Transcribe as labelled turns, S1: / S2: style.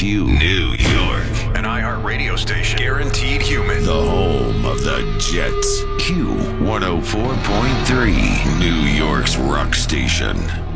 S1: Q, New York.
S2: An iHeart radio station. Guaranteed human.
S1: The home of the Jets. Q 104.3, New York's rock station.